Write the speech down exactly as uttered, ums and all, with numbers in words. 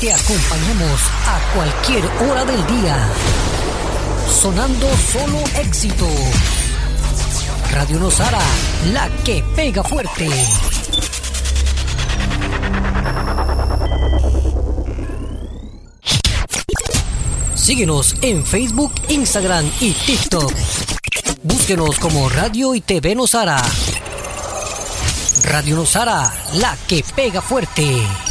Te acompañamos a cualquier hora del día. Sonando solo éxito. Radio Nosara, la que pega fuerte. Síguenos en Facebook, Instagram y TikTok. Búsquenos como Radio y T V Nosara. Radio Nosara, la que pega fuerte.